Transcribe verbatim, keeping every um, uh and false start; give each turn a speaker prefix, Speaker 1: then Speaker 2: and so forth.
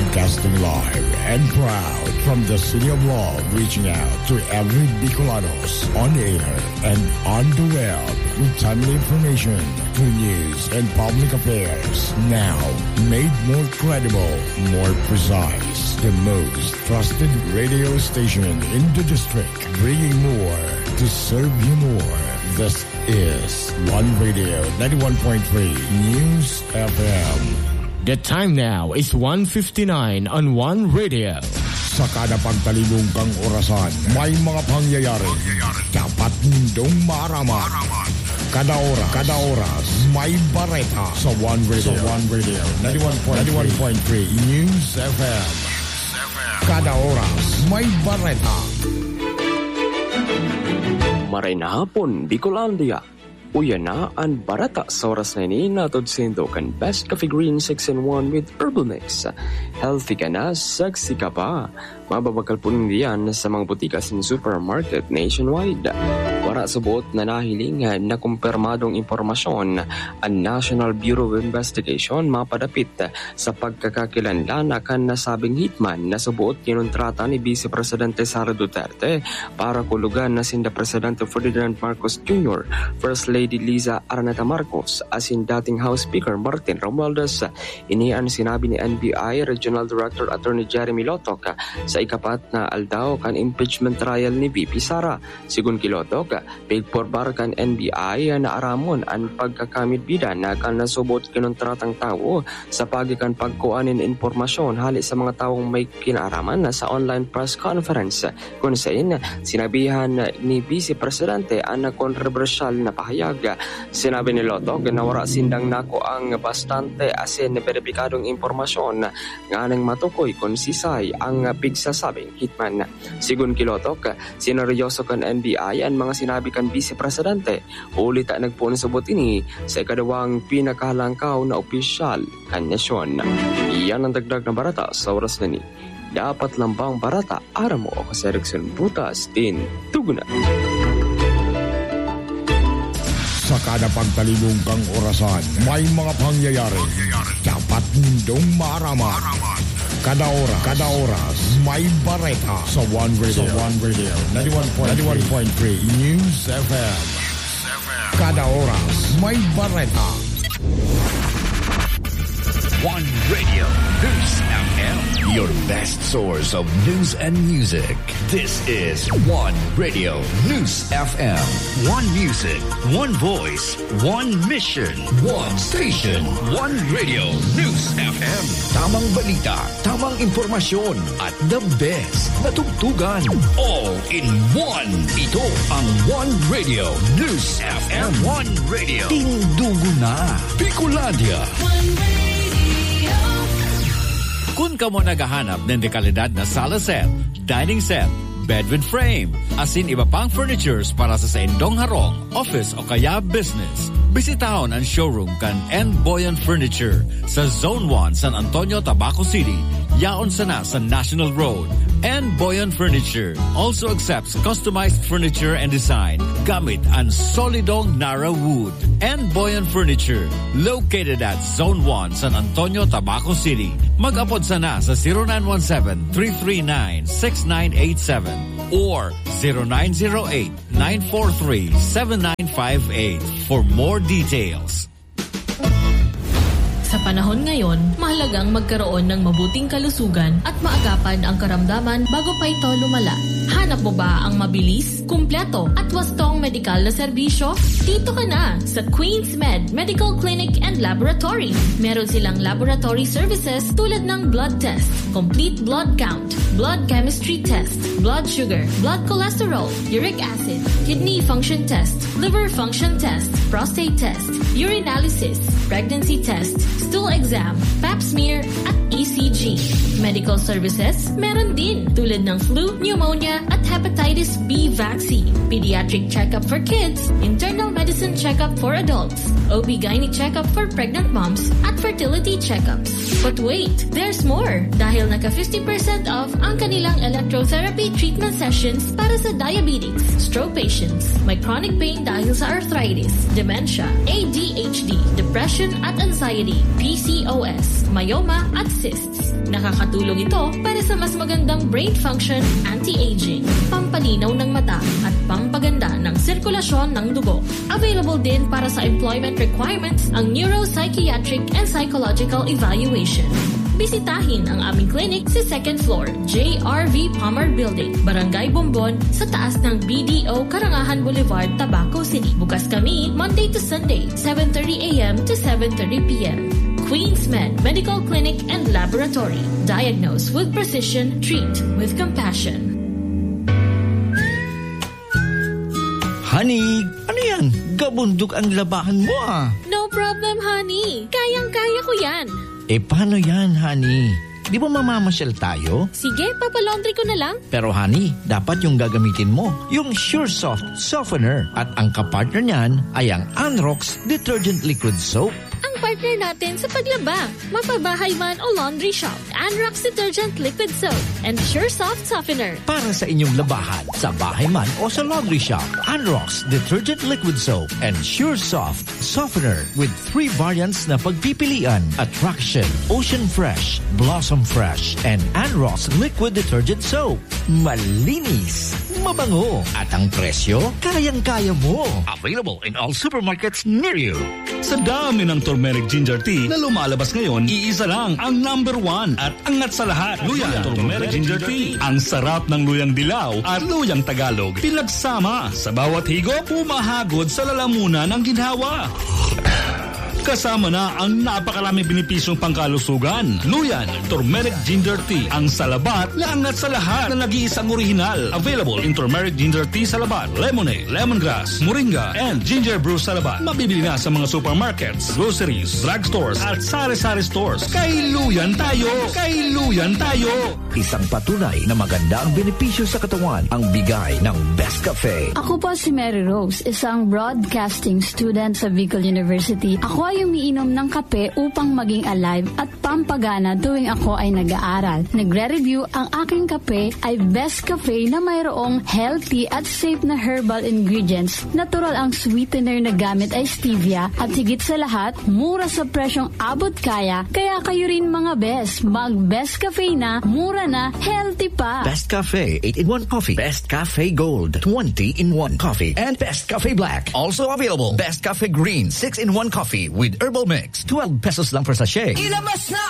Speaker 1: Broadcasting live and proud from the City of Love, reaching out to every Bicolanos on air and on the web with timely information, true news, and public affairs. Now, made more credible, more precise. The most trusted radio station in the district, bringing more to serve you more. This is One Radio ninety-one point three News F M.
Speaker 2: The time now is one fifty-nine on One Radio.
Speaker 1: Sa kada pagtalibong kang orasan, may mga pangyayari. Dapat mundong maaraman. Kada oras, kada oras, may bareta sa One Radio. Sa One Radio ninety-one point three News F M. Kada oras, may bareta.
Speaker 3: Maray na hapon, Bicolandia. Uya na ang barata sa oras na ini natod sindo kan Best Coffee Green six in one with Herbal Mix. Healthy ka na, sexy ka pa. Mababakal po diyan sa mga butikas ng supermarket nationwide. Para sa buot na nahiling na kumpirmadong impormasyon, ang National Bureau of Investigation mapadapit sa pagkakakilanlan akan nasabing hitman na subuot kinontrata ni Vice Presidente Sara Duterte para kulugan na sinda Presidente Ferdinand Marcos Junior, First Lady Liza Araneta Marcos, asin dating House Speaker Martin Romualdez. Ini ang sinabi ni N B I Regional Director Attorney Jeremy Lotok sa ikapat na aldaw kan impeachment trial ni V P Sara. Sigun kilotok, pigporbar kan N B I na aramon ang pagkakamidbida na kan nasubot kinontratang tao sa pagikan pagkuanin informasyon hali sa mga taong may kinaraman sa online press conference. Kung saan, sinabihan ni Vice Presidente ang kontrobersyal na pahayag. Sinabi ni Lotok na wala sindang nako ang bastante asin veripikadong informasyon nga nang matukoy kung sisay ang pigsasabing hitman. Sigun kilotok, sineryoso kan N B I ang mga sinabi kan Vice Presidente. Ulit ang nagpuan sa ini sa ikadawang pinakahalangkaw na opisyal kan nasyon. Iyan ang dagdag na barata sa oras na ni. Dapat lambang barata, ara mo o kaserikson butas din tuguna.
Speaker 1: Sa kada pagtalibong kang orasan, may mga pangyayari. Dapat mundong maaraman. Kada oras, kada oras, may bareta sa One Radio. Sa One Radio ninety-one point three News F M. Kada oras, may bareta.
Speaker 4: One Radio News F M, your best source of news and music. This is One Radio News F M. One music, one voice, one mission, one station. One Radio News F M. Tamang balita, tamang impormasyon, at the best na tugtugan. All in one. Ito ang One Radio News F M. One Radio. Tindugo na. Bicolandia. One Radio.
Speaker 5: Kung ka mo naghahanap ng dekalidad na sala set, dining set, bed with frame, asin iba pang furnitures para sa saindong harong, office o kaya business, bisitahon ang showroom kan N. Boyan Furniture sa Zone one, San Antonio, Tabaco City. Yaon sana sa National Road. N. Boyan Furniture also accepts customized furniture and design gamit ang solidong Nara wood. N. Boyan Furniture, located at Zone one, San Antonio, Tabaco City. Mag-apod sana sa zero nine one seven, three three nine, six nine eight seven or zero nine zero eight, nine four three, seven nine five eight for more details.
Speaker 6: Sa panahon ngayon, mahalagang magkaroon ng mabuting kalusugan at maagapan ang karamdaman bago pa ito lumala. Hanap mo ba ang mabilis, kumpleto at wastong medikal na serbisyo? Dito ka na sa Queen's Med Medical Clinic and Laboratory. Meron silang laboratory services tulad ng blood test, complete blood count, blood chemistry test, blood sugar, blood cholesterol, uric acid, kidney function test, liver function test, prostate test, urinalysis, pregnancy test, stool exam, pap smear, at E C G. Medical services, meron din tulad ng flu, pneumonia at hepatitis B vaccine, pediatric checkup for kids, internal medicine checkup for adults, O B-G Y N checkup for pregnant moms at fertility checkups. But wait, there's more dahil naka fifty percent off ang kanilang electrotherapy treatment sessions para sa diabetics, stroke patients, may chronic pain dahil sa arthritis, dementia, A D H D, depression at anxiety, P C O S, myoma at cysts. Nakakatulong ito para sa mas magandang brain function, anti-aging, pampalinaw ng mata at pampaganda ng sirkulasyon ng dugo. Available din para sa employment requirements ang neuropsychiatric and psychological evaluation. Bisitahin ang aming clinic sa second floor, J R V Palmer Building, Barangay Bombon, sa taas ng B D O Karangahan Boulevard, Tabaco City. Bukas kami Monday to Sunday, seven thirty a.m. to seven thirty p.m. Queen's Med Medical Clinic and Laboratory. Diagnose with precision, treat with compassion.
Speaker 4: Honey, ano yan? Gabundok ang labahan mo ah.
Speaker 6: No problem, honey. Kayang-kaya ko yan.
Speaker 4: Eh, paano yan, honey? Di ba mamamasyal tayo?
Speaker 6: Sige, papalaundry ko na lang.
Speaker 4: Pero, honey, dapat yung gagamitin mo, yung SureSoft Softener. At ang kapartner niyan ay ang Anrox Detergent Liquid Soap.
Speaker 6: Ang partner natin sa paglaba, mapabahay man o laundry shop, Anrox Detergent Liquid Soap and SureSoft Softener.
Speaker 4: Para sa inyong labahan, sa bahay man o sa laundry shop, Anrox Detergent Liquid Soap and SureSoft Softener with three variants na pagpipilian: Attraction, Ocean Fresh, Blossom Fresh, and Anrox Liquid Detergent Soap. Malinis, mabango, at ang presyo, kayang-kaya mo. Available in all supermarkets near you.
Speaker 7: Sa dami ng turmeric ginger tea na lumalabas ngayon, iisa lang ang number one at angat sa lahat. Luyang turmeric ginger tea. Ang sarap ng luyang dilaw at luyang Tagalog pinagsama. Sa bawat higop, pumahagod sa lalamunan ng ginhawa. Kasama na ang napakaraming benepisyong pangkalusugan. Luyan Turmeric Ginger Tea. Ang salabat na angat sa lahat na nag-iisang orihinal. Available in Turmeric Ginger Tea Salabat, Lemonade, Lemongrass, Moringa, and Ginger Brew Salabat. Mabibili na sa mga supermarkets, groceries, drugstores, at sari-sari stores. Kay Luyan tayo! Kay Luyan tayo!
Speaker 4: Isang patunay na maganda ang benepisyo sa katawan ang bigay ng Best Cafe.
Speaker 8: Ako po si Mary Rose, isang broadcasting student sa Bicol University. Ako ay umiinom ng kape upang maging alive at pampagana tuwing ako ay nag-aaral. Nagre-review ang aking kape ay Best Cafe na mayroong healthy at safe na herbal ingredients. Natural ang sweetener na gamit ay stevia at higit sa lahat, mura sa presyong abot kaya. Kaya kayo rin mga best, mag Best Cafe na, mura na, healthy pa.
Speaker 4: Best Cafe eight in one Coffee, Best Cafe Gold twenty in one Coffee, and Best Cafe Black. Also available, Best Cafe Green six in one Coffee with herbal mix. twelve pesos lang per sachet.
Speaker 9: Ilabas na